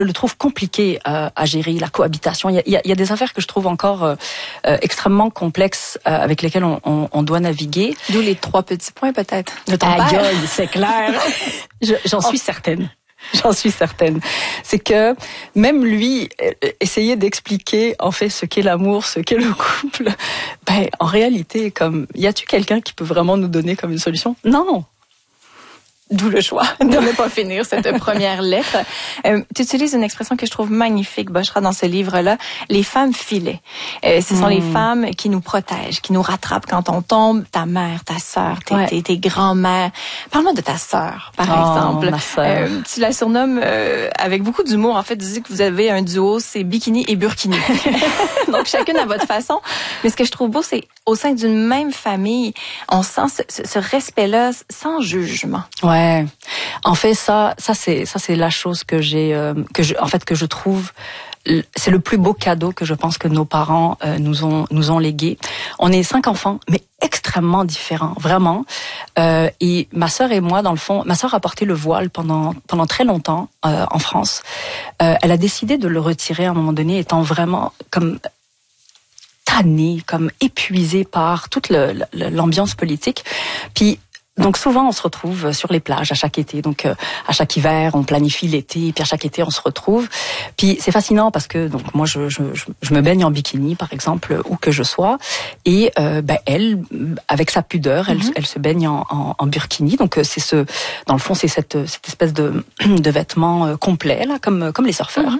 le trouve compliqué à gérer, la cohabitation. Il y a des affaires que je trouve encore extrêmement complexes avec lesquelles on doit naviguer. D'où les 3 petits points peut-être de ton père. Aïe, c'est clair. J'en suis certaine. J'en suis certaine. C'est que même lui, essayer d'expliquer en fait ce qu'est l'amour, ce qu'est le couple, ben en réalité, comme y a-tu quelqu'un qui peut vraiment nous donner comme une solution? Non. D'où le choix de ne pas finir cette première lettre. Tu utilises une expression que je trouve magnifique, Bochra, dans ce livre-là, les femmes filets. Ce sont les femmes qui nous protègent, qui nous rattrapent quand on tombe. Ta mère, ta sœur, tes grands-mères. Parle-moi de ta sœur, par exemple. Ma sœur. Tu la surnommes avec beaucoup d'humour. En fait, tu dis que vous avez un duo, c'est bikini et burkini. Donc, chacune à votre façon. Mais ce que je trouve beau, c'est au sein d'une même famille, on sent ce respect-là sans jugement. Ouais. En fait, ça c'est la chose que je trouve, c'est le plus beau cadeau que je pense que nos parents nous ont légué. On est 5 enfants, mais extrêmement différents, vraiment. Et ma sœur et moi, dans le fond, ma sœur a porté le voile pendant très longtemps en France. Elle a décidé de le retirer à un moment donné, étant vraiment comme tannée, comme épuisée par toute l'ambiance politique. Puis donc souvent on se retrouve sur les plages à chaque été, donc à chaque hiver on planifie l'été, puis à chaque été on se retrouve. Puis c'est fascinant parce que donc moi je me baigne en bikini par exemple où que je sois, et elle avec sa pudeur elle se baigne en burkini, donc c'est dans le fond c'est cette espèce de vêtement complet là comme les surfeurs.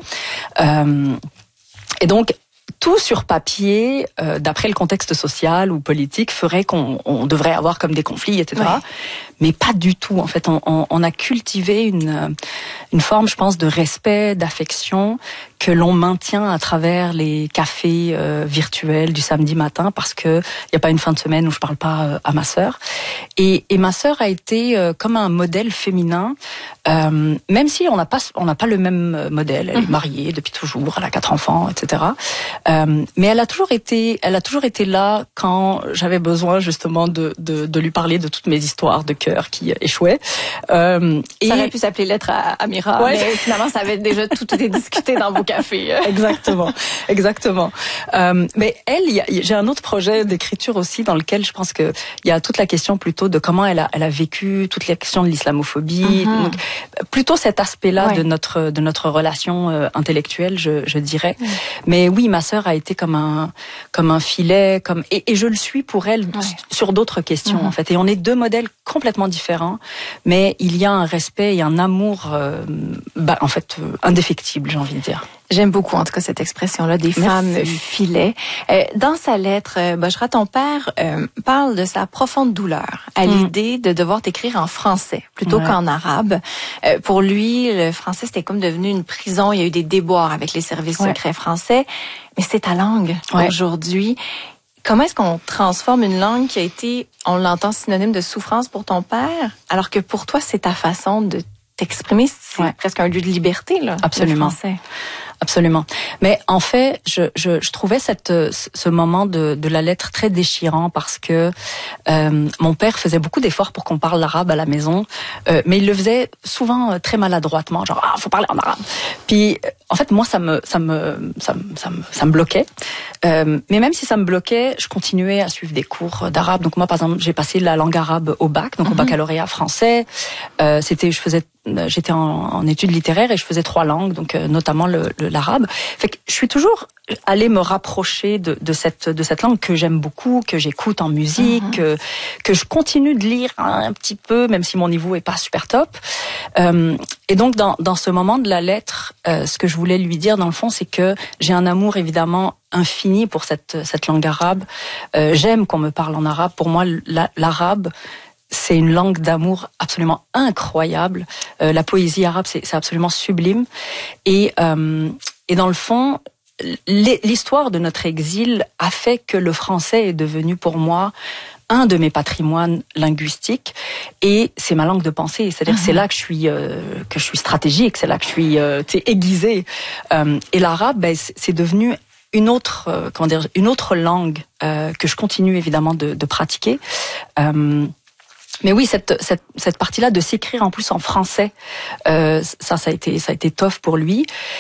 Et donc tout sur papier, d'après le contexte social ou politique, ferait qu'on devrait avoir comme des conflits, etc. Ouais. Mais pas du tout. En fait, on a cultivé une forme, je pense, de respect, d'affection que l'on maintient à travers les cafés virtuels du samedi matin, parce que il y a pas une fin de semaine où je parle pas à ma sœur. Et ma sœur a été comme un modèle féminin, même si on n'a pas le même modèle. Elle est mariée depuis toujours, elle a 4 enfants, etc. Mais elle a toujours été là quand j'avais besoin justement de lui parler de toutes mes histoires de cœur qui échouaient. Ça aurait pu s'appeler Lettre à Amira, ouais. Mais finalement ça avait déjà tout été discuté dans vos cafés. Exactement. Mais j'ai un autre projet d'écriture aussi dans lequel je pense que il y a toute la question plutôt de comment elle a vécu toute la question de l'islamophobie. Donc, plutôt cet aspect-là de notre relation intellectuelle, je dirais. Mais oui, ma sœur a été comme un filet, et je le suis pour elle sur d'autres questions en fait. Et on est 2 modèles complètement différents, mais il y a un respect et un amour en fait indéfectible, j'ai envie de dire. J'aime beaucoup, en tout cas, cette expression-là, des femmes filets. Dans sa lettre, Bochra, ton père parle de sa profonde douleur à l'idée de devoir t'écrire en français plutôt qu'en arabe. Pour lui, le français, c'était comme devenu une prison. Il y a eu des déboires avec les services secrets français. Mais c'est ta langue aujourd'hui. Comment est-ce qu'on transforme une langue qui a été, on l'entend, synonyme de souffrance pour ton père, alors que pour toi, c'est ta façon de t'exprimer, c'est presque un lieu de liberté, là. Absolument. Le français. Absolument. Mais en fait, je trouvais ce moment de la lettre très déchirant parce que mon père faisait beaucoup d'efforts pour qu'on parle l'arabe à la maison, mais il le faisait souvent très maladroitement, genre faut parler en arabe. Puis en fait moi ça me bloquait. Mais même si ça me bloquait, je continuais à suivre des cours d'arabe. Donc moi par exemple, j'ai passé la langue arabe au bac, donc au baccalauréat français. J'étais en études littéraires et je faisais 3 langues, donc notamment l'arabe. Fait que je suis toujours allée me rapprocher de cette langue que j'aime beaucoup, que j'écoute en musique, que je continue de lire un petit peu, même si mon niveau est pas super top. Et donc dans ce moment de la lettre, ce que je voulais lui dire dans le fond, c'est que j'ai un amour évidemment infini pour cette langue arabe. J'aime qu'on me parle en arabe. Pour moi, l'arabe, c'est une langue d'amour absolument incroyable. La poésie arabe, c'est absolument sublime. Et dans le fond, l'histoire de notre exil a fait que le français est devenu pour moi un de mes patrimoines linguistiques, et c'est ma langue de pensée. C'est-à-dire c'est là que je suis stratégique, c'est là que je suis aiguisée. Et l'arabe, c'est devenu une autre langue que je continue évidemment de pratiquer. Mais oui, cette partie-là de s'écrire en plus en français, ça a été tough pour lui.